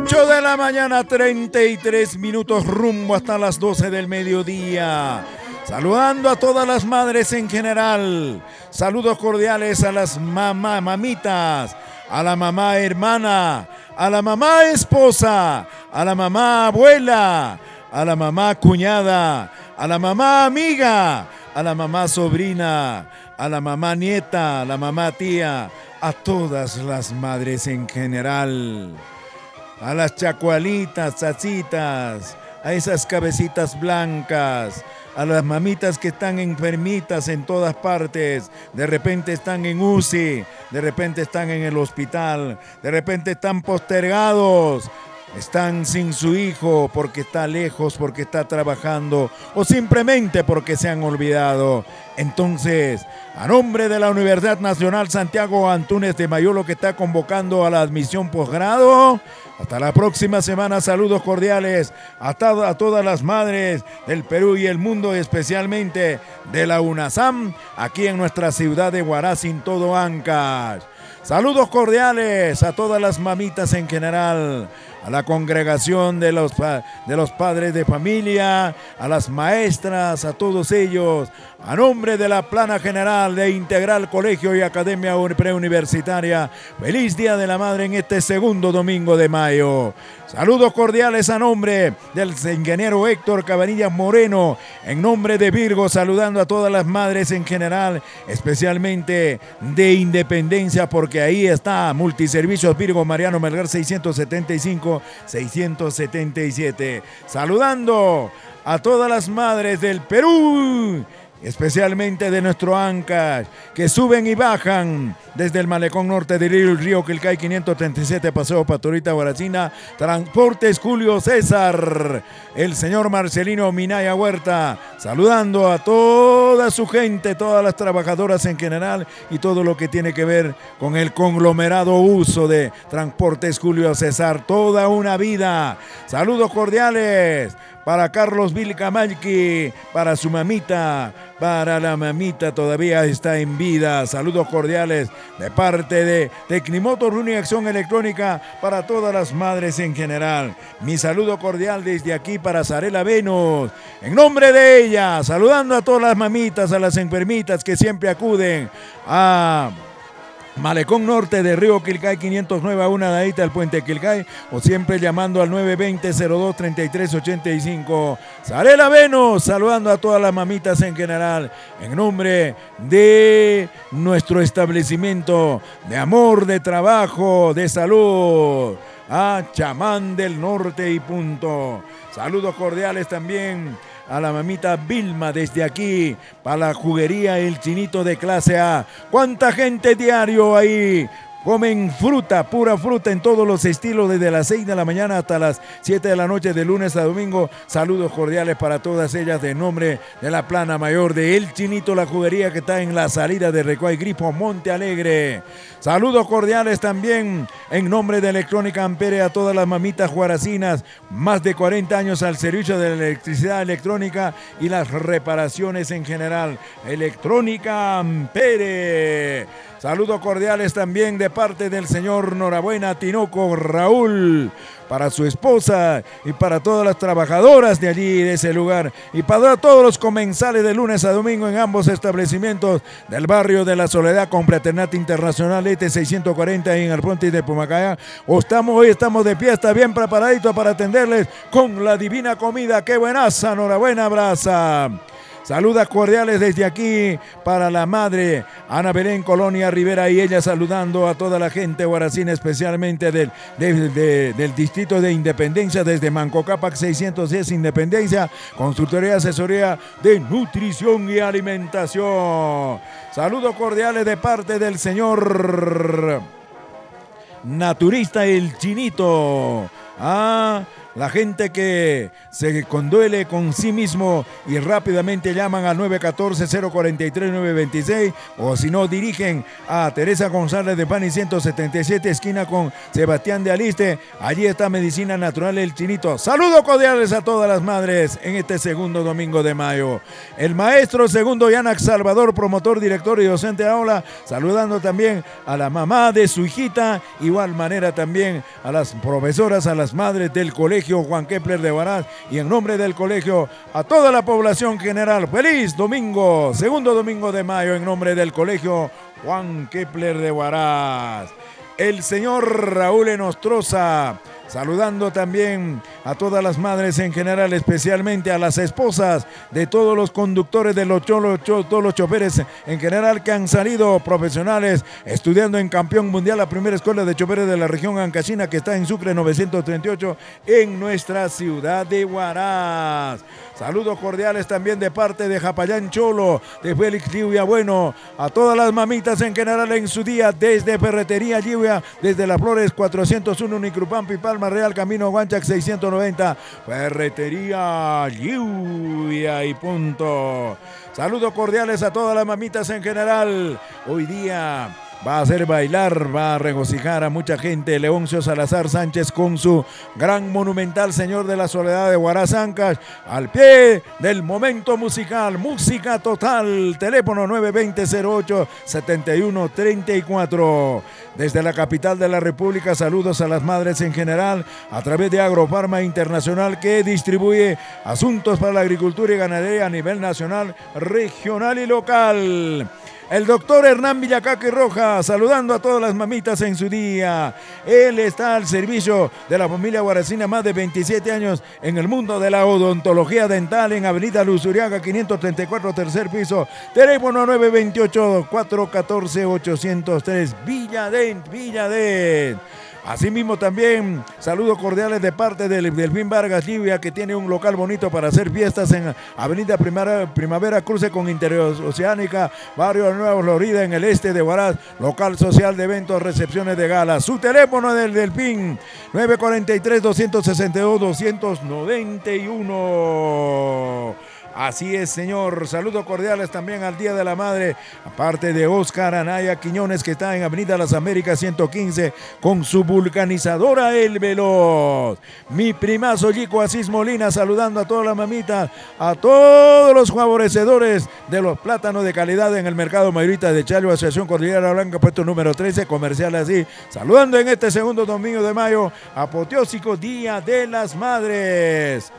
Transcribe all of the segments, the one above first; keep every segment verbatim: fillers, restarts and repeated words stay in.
ocho de la mañana, treinta y tres minutos, rumbo hasta las doce del mediodía. Saludando a todas las madres en general. Saludos cordiales a las mamá, mamitas, a la mamá hermana, a la mamá esposa, a la mamá abuela, a la mamá cuñada, a la mamá amiga, a la mamá sobrina, a la mamá nieta, a la mamá tía, a todas las madres en general. A las chacualitas, chachitas, a esas cabecitas blancas, a las mamitas que están enfermitas en todas partes, de repente están en U C I, de repente están en el hospital, de repente están postergados, están sin su hijo porque está lejos, porque está trabajando o simplemente porque se han olvidado. Entonces, a nombre de la Universidad Nacional Santiago Antúnez de Mayolo, que está convocando a la admisión posgrado, hasta la próxima semana, saludos cordiales a, to- a todas las madres del Perú y el mundo, especialmente de la UNASAM, aquí en nuestra ciudad de Huaraz, en todo Ancash. Saludos cordiales a todas las mamitas en general, a la congregación de los, de los padres de familia, a las maestras, a todos ellos, a nombre de la Plana General de Integral Colegio y Academia Preuniversitaria, feliz Día de la Madre en este segundo domingo de mayo. Saludos cordiales a nombre del ingeniero Héctor Cabanillas Moreno, en nombre de Virgo, saludando a todas las madres en general, especialmente de Independencia, porque ahí está Multiservicios Virgo Mariano Melgar seiscientos setenta y cinco, seiscientos setenta y siete. Saludando a todas las madres del Perú, especialmente de nuestro Ancash, que suben y bajan desde el Malecón Norte del río, el río Quilcay quinientos treinta y siete, Paseo Pastorita Guaracina, Transportes Julio César, el señor Marcelino Minaya Huerta, saludando a toda su gente, todas las trabajadoras en general y todo lo que tiene que ver con el conglomerado uso de Transportes Julio César, toda una vida. Saludos cordiales para Carlos Vilcamalqui, para su mamita, para la mamita todavía está en vida. Saludos cordiales de parte de Tecnimotor Runi Acción Electrónica para todas las madres en general. Mi saludo cordial desde aquí para Sarela Venus, en nombre de ella, saludando a todas las mamitas, a las enfermitas que siempre acuden a Malecón Norte de Río Quilcay quinientos nueve, a una dadita al puente Quilcay, o siempre llamando al nueve veinte, cero dos, treinta y tres ochenta y cinco. Sarela Venus, saludando a todas las mamitas en general, en nombre de nuestro establecimiento de amor, de trabajo, de salud, a Chamán del Norte y punto. Saludos cordiales también a la mamita Vilma desde aquí, para la juguería El Chinito de clase A. ¿Cuánta gente diario ahí? Comen fruta, pura fruta en todos los estilos, desde las seis de la mañana hasta las siete de la noche, de lunes a domingo. Saludos cordiales para todas ellas, de nombre de la Plana Mayor de El Chinito, la juguería que está en la salida de Recuay Grifo, Monte Alegre. Saludos cordiales también en nombre de Electrónica Ampere a todas las mamitas huaracinas, más de cuarenta años al servicio de la electricidad electrónica y las reparaciones en general. Electrónica Ampere. Saludos cordiales también de parte del señor Norabuena Tinoco Raúl, para su esposa y para todas las trabajadoras de allí, de ese lugar, y para todos los comensales de lunes a domingo en ambos establecimientos del barrio de la Soledad con Fraternidad Internacional E T seiscientos cuarenta en el frontis de Pumacaya. O estamos, hoy estamos de fiesta, bien preparaditos para atenderles con la divina comida. ¡Qué buenaza! Norabuena, abraza. Saludos cordiales desde aquí para la madre Ana Belén Colonia Rivera, y ella saludando a toda la gente huaracina, especialmente del, de, de, del distrito de Independencia, desde Manco Cápac seiscientos diez Independencia, consultoría, asesoría de nutrición y alimentación. Saludos cordiales de parte del señor naturista El Chinito. Ah, La gente que se conduele con sí mismo y rápidamente llaman al nueve uno cuatro, cero cuatro tres, nueve dos seis o si no dirigen a Teresa González de Pani ciento setenta y siete, esquina con Sebastián de Aliste. Allí está Medicina Natural El Chinito. Saludos cordiales a todas las madres en este segundo domingo de mayo. El maestro segundo Yanax Salvador, promotor, director y docente de aula, saludando también a la mamá de su hijita, igual manera también a las profesoras, a las madres del colegio Juan Kepler de Huaraz y en nombre del colegio a toda la población general. Feliz domingo, segundo domingo de mayo en nombre del colegio Juan Kepler de Huaraz. El señor Raúl Enostroza, saludando también a todas las madres en general, especialmente a las esposas de todos los conductores de los cholos, todos los choferes en general que han salido profesionales estudiando en Campeón Mundial, la primera escuela de choferes de la región Ancachina que está en Sucre novecientos treinta y ocho en nuestra ciudad de Huaraz. Saludos cordiales también de parte de Japayán Cholo, de Félix Lluvia Bueno, a todas las mamitas en general en su día, desde Ferretería Lluvia, desde Las Flores cuatrocientos uno, Nicrupampi, Palma Real, Camino Guanchac seiscientos noventa, Ferretería Lluvia y punto. Saludos cordiales a todas las mamitas en general. Hoy día va a hacer bailar, va a regocijar a mucha gente Leoncio Salazar Sánchez con su gran monumental Señor de la Soledad de Huaraz Ancash, al pie del momento musical, música total, teléfono nueve dos cero, cero ocho, siete uno tres cuatro. Desde la capital de la República, saludos a las madres en general a través de Agrofarma Internacional que distribuye asuntos para la agricultura y ganadería a nivel nacional, regional y local. El doctor Hernán Villacaqui Roja, saludando a todas las mamitas en su día. Él está al servicio de la familia huaracina, más de veintisiete años en el mundo de la odontología dental en Avenida Luzuriaga, quinientos treinta y cuatro, tercer piso. Teléfono nueve dos ocho, cuatro uno cuatro, ocho cero tres, Villadent, Villadent. Asimismo también saludos cordiales de parte del Delfín Vargas Lluvia, que tiene un local bonito para hacer fiestas en Avenida Primavera, Primavera Cruce con Interoceánica, Barrio Nueva Florida, en el este de Huaraz, local social de eventos, recepciones de gala. Su teléfono del Delfín nueve cuatro tres, dos seis dos, dos nueve uno. Así es, señor. Saludos cordiales también al Día de la Madre, aparte de Oscar Anaya Quiñones, que está en Avenida Las Américas ciento quince con su vulcanizadora El Veloz. Mi primazo Yico Asís Molina, saludando a todas las mamitas, a todos los favorecedores de los plátanos de calidad en el mercado mayorista de Challo, Asociación Cordillera Blanca, puesto número trece, comercial así. Saludando en este segundo domingo de mayo, apoteósico Día de las Madres.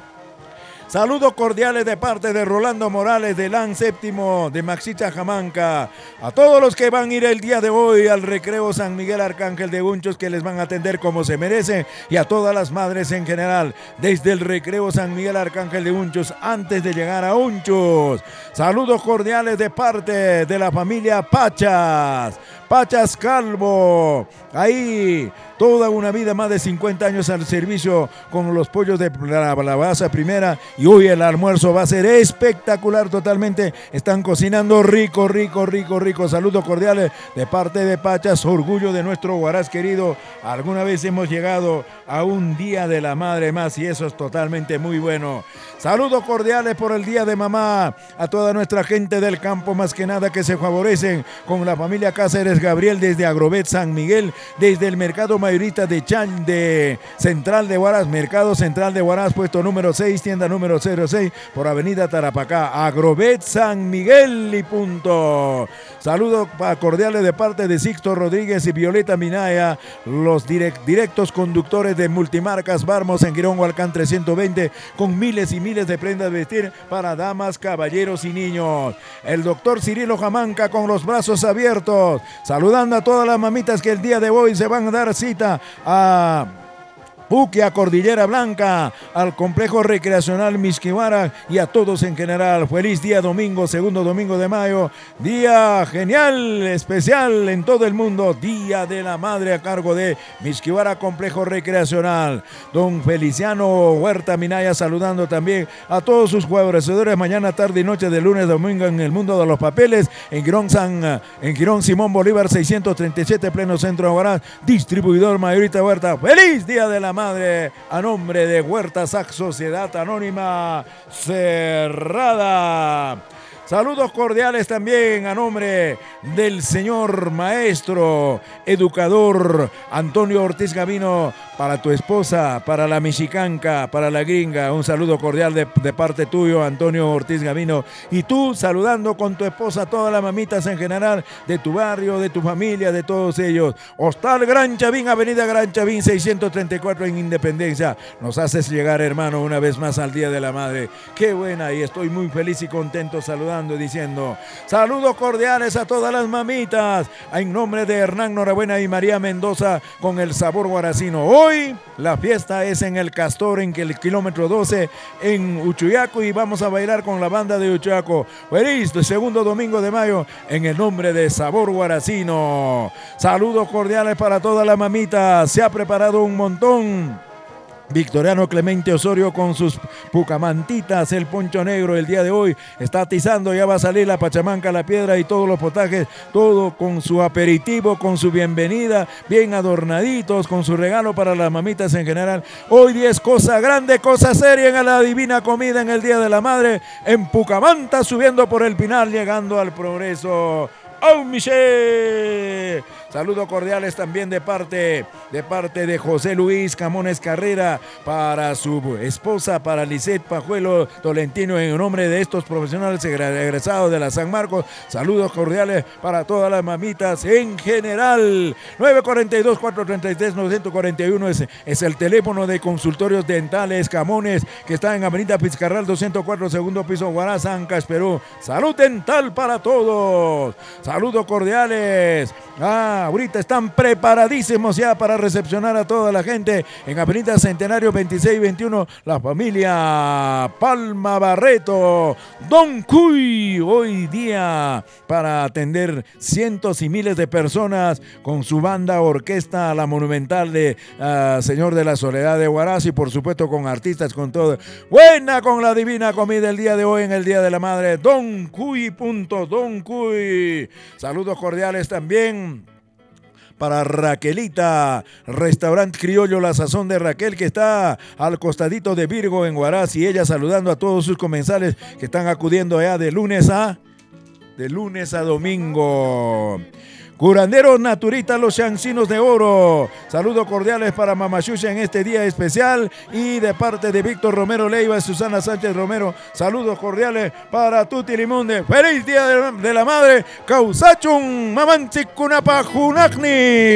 Saludos cordiales de parte de Rolando Morales de Lan Séptimo de Maxita Jamanca. A todos los que van a ir el día de hoy al recreo San Miguel Arcángel de Unchos, que les van a atender como se merece, y a todas las madres en general desde el recreo San Miguel Arcángel de Unchos antes de llegar a Unchos. Saludos cordiales de parte de la familia Pachas. Pachas Calvo, ahí toda una vida, más de cincuenta años al servicio con los pollos de la Balabaza Primera, y hoy el almuerzo va a ser espectacular totalmente. Están cocinando rico, rico, rico, rico. Saludos cordiales de parte de Pachas, orgullo de nuestro Huaraz querido. Alguna vez hemos llegado a un Día de la Madre más y eso es totalmente muy bueno. Saludos cordiales por el Día de Mamá a toda nuestra gente del campo, más que nada que se favorecen con la familia Cáceres Gabriel desde Agrovet San Miguel, desde el mercado mayorista de Chan de Central de Huaraz, Mercado Central de Huaraz, puesto número seis, tienda número cero seis, por Avenida Tarapacá, Agrovet San Miguel y punto. Saludos cordiales de parte de Sixto Rodríguez y Violeta Minaya, los direct, directos conductores de Multimarcas Barmos en Girón Hualcán trescientos veinte, con miles y miles de prendas de vestir para damas, caballeros y niños. El doctor Cirilo Jamanca con los brazos abiertos, saludando a todas las mamitas que el día de hoy se van a dar cita a Puquia, Cordillera Blanca, al complejo recreacional Mixquihuara y a todos en general. Feliz día domingo, segundo domingo de mayo, día genial, especial en todo el mundo, Día de la Madre a cargo de Mixquihuara Complejo Recreacional. Don Feliciano Huerta Minaya saludando también a todos sus favorecedores mañana, tarde y noche de lunes a domingo en el mundo de los papeles, en Girón, San, en Girón Simón Bolívar seiscientos treinta y siete, pleno centro de Huaraz, distribuidor mayorista Huerta. ¡Feliz Día de la Madre! Madre a nombre de Huerta Sac Sociedad Anónima Cerrada. Saludos cordiales también a nombre del señor maestro, educador Antonio Ortiz Gavino, para tu esposa, para la mexicanca, para la gringa. Un saludo cordial de, de parte tuyo, Antonio Ortiz Gavino. Y tú saludando con tu esposa a todas las mamitas en general de tu barrio, de tu familia, de todos ellos. Hostal Gran Chavín, Avenida Gran Chavín, seiscientos treinta y cuatro en Independencia. Nos haces llegar, hermano, una vez más al Día de la Madre. Qué buena, y estoy muy feliz y contento saludando, diciendo saludos cordiales a todas las mamitas en nombre de Hernán Norabuena y María Mendoza con el sabor guaracino. Hoy la fiesta es en el Castor, en el kilómetro doce en Uchuyaco, y vamos a bailar con la banda de Uchuyaco. Feliz segundo domingo de mayo en el nombre de Sabor Guaracino. Saludos cordiales para todas las mamitas. Se ha preparado un montón. Victoriano Clemente Osorio con sus pucamantitas, el poncho negro el día de hoy está atizando, ya va a salir la pachamanca, la piedra y todos los potajes, todo con su aperitivo, con su bienvenida, bien adornaditos, con su regalo para las mamitas en general. Hoy día es cosa grande, cosa seria en la divina comida en el Día de la Madre, en Pucamanta, subiendo por el Pinar, llegando al Progreso. ¡Oh, Michelle! Saludos cordiales también de parte, de parte de José Luis Camones Carrera para su esposa, para Lisette Pajuelo Tolentino, en nombre de estos profesionales egresados de la San Marcos. Saludos cordiales para todas las mamitas en general. nueve cuatro dos, cuatro tres tres, nueve cuatro uno es, es el teléfono de Consultorios Dentales Camones, que está en Avenida Pizcarral doscientos cuatro, segundo piso, Huaraz, Ancas, Perú. Salud dental para todos. Saludos cordiales. Ah, ahorita están preparadísimos ya para recepcionar a toda la gente en Avenida Centenario veintiséis veintiuno, la familia Palma Barreto, Don Cuy, hoy día para atender cientos y miles de personas con su banda orquesta, la monumental de uh, Señor de la Soledad de Huaraz, y por supuesto con artistas, con todo. Buena con la divina comida el día de hoy en el Día de la Madre. Don Cuy, punto, Don Cuy. Saludos cordiales también para Raquelita, restaurante criollo La Sazón de Raquel, que está al costadito de Virgo en Huaraz, y ella saludando a todos sus comensales que están acudiendo allá de lunes a de lunes a domingo. Curanderos Naturistas Los Chancinos de Oro. Saludos cordiales para Mamachucha en este día especial, y de parte de Víctor Romero Leiva y Susana Sánchez Romero, saludos cordiales para Tuti Limonde. ¡Feliz Día de la Madre! ¡Causachun Mamanchicunapajunacni!